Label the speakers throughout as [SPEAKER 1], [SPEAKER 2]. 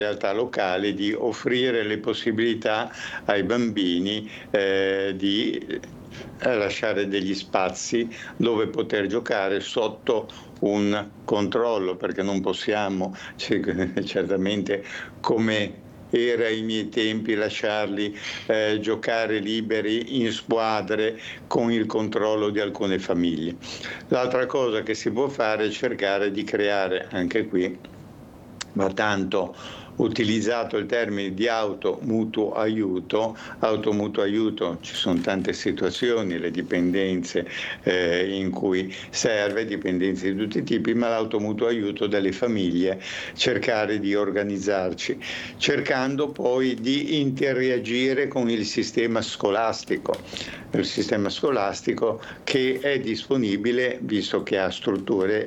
[SPEAKER 1] realtà locali di offrire le possibilità ai bambini di lasciare degli spazi dove poter giocare sotto un controllo, perché non possiamo certamente, come era ai miei tempi, lasciarli giocare liberi in squadre con il controllo di alcune famiglie. L'altra cosa che si può fare è cercare di creare, anche qui va tanto utilizzato il termine di automutuo aiuto, ci sono tante situazioni, le dipendenze in cui serve, dipendenze di tutti i tipi, ma l'automutuo aiuto delle famiglie, cercare di organizzarci, cercando poi di interreagire con il sistema scolastico che è disponibile, visto che ha strutture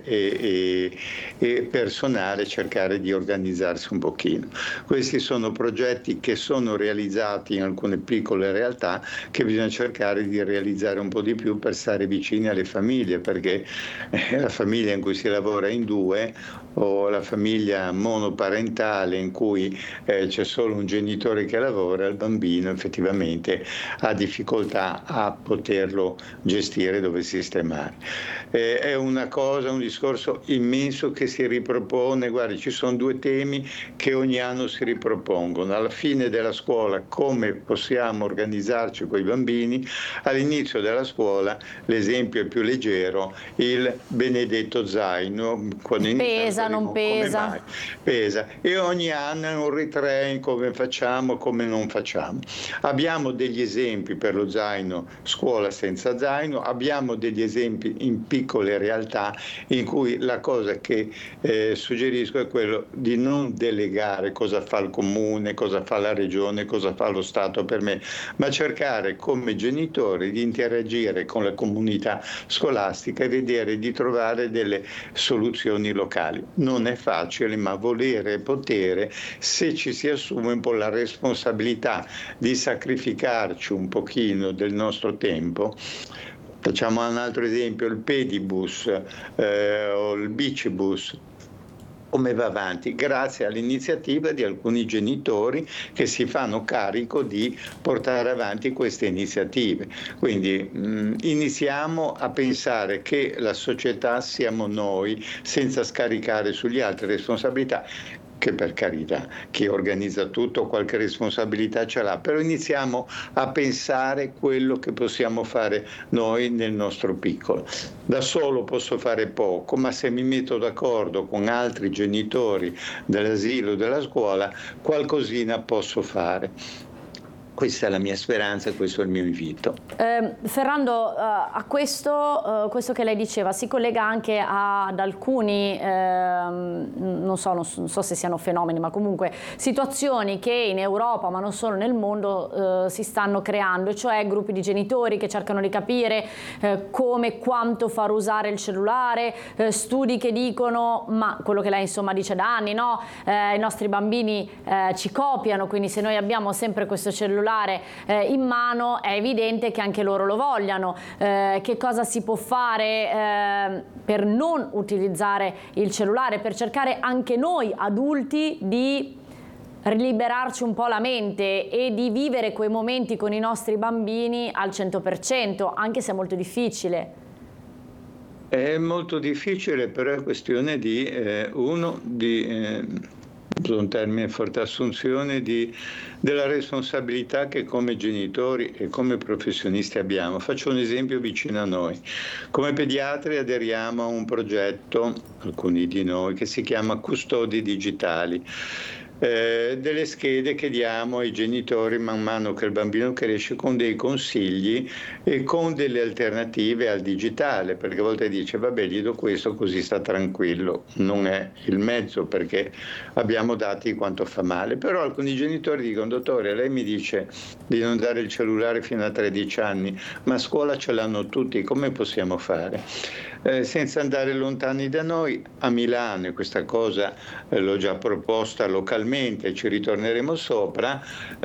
[SPEAKER 1] e personale, cercare di organizzarsi un pochino. Questi sono progetti che sono realizzati in alcune piccole realtà, che bisogna cercare di realizzare un po' di più per stare vicini alle famiglie, perché la famiglia in cui si lavora in due, o la famiglia monoparentale in cui c'è solo un genitore che lavora, il bambino effettivamente ha difficoltà a poterlo gestire, dove sistemare. È un discorso immenso che si ripropone. Guardi, ci sono due temi che ogni anno si ripropongono: alla fine della scuola come possiamo organizzarci con i bambini, all'inizio della scuola l'esempio è più leggero, il benedetto zaino, quando
[SPEAKER 2] pesa, non pesa.
[SPEAKER 1] Pesa, e ogni anno è un retrain, come facciamo, come non facciamo. Abbiamo degli esempi per lo zaino, scuola senza zaino, abbiamo degli esempi in piccole realtà in cui la cosa che suggerisco è quello di non delegare cosa fa il comune, cosa fa la regione, cosa fa lo Stato per me, ma cercare come genitori di interagire con la comunità scolastica e vedere di trovare delle soluzioni locali. Non è facile, ma volere e potere, se ci si assume un po' la responsabilità di sacrificarci un pochino del nostro tempo. Facciamo un altro esempio: il pedibus o il bicibus. Come va avanti? Grazie all'iniziativa di alcuni genitori che si fanno carico di portare avanti queste iniziative. Quindi iniziamo a pensare che la società siamo noi, senza scaricare sugli altri responsabilità, che per carità chi organizza tutto qualche responsabilità ce l'ha, però iniziamo a pensare quello che possiamo fare noi nel nostro piccolo. Da solo posso fare poco, ma se mi metto d'accordo con altri genitori dell'asilo, della scuola, qualcosina posso fare. Questa è la mia speranza e questo è il mio invito.
[SPEAKER 2] Ferrando, a questo che lei diceva si collega anche ad alcuni, non so se siano fenomeni, ma comunque situazioni che in Europa, ma non solo nel mondo, si stanno creando, cioè gruppi di genitori che cercano di capire come, quanto far usare il cellulare, studi che dicono, ma quello che lei insomma dice da anni, no? I nostri bambini ci copiano, quindi se noi abbiamo sempre questo cellulare in mano è evidente che anche loro lo vogliano. Che cosa si può fare per non utilizzare il cellulare, per cercare anche noi adulti di liberarci un po' la mente e di vivere quei momenti con i nostri bambini al 100%, anche se è molto difficile?
[SPEAKER 1] È molto difficile, però è questione di un termine forte, assunzione della responsabilità che come genitori e come professionisti abbiamo. Faccio un esempio vicino a noi. Come pediatri aderiamo a un progetto, alcuni di noi, che si chiama Custodi Digitali. Delle schede che diamo ai genitori man mano che il bambino cresce, con dei consigli e con delle alternative al digitale, perché a volte dice vabbè, gli do questo così sta tranquillo. Non è il mezzo, perché abbiamo dati quanto fa male. Però alcuni genitori dicono: dottore, lei mi dice di non dare il cellulare fino a 13 anni, ma a scuola ce l'hanno tutti, come possiamo fare? Senza andare lontani da noi, a Milano, e questa cosa l'ho già proposta localmente, ci ritorneremo sopra,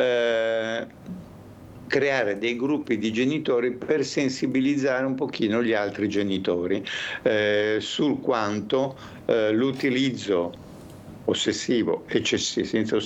[SPEAKER 1] creare dei gruppi di genitori per sensibilizzare un pochino gli altri genitori sul quanto l'utilizzo ossessivo, eccessivo, senza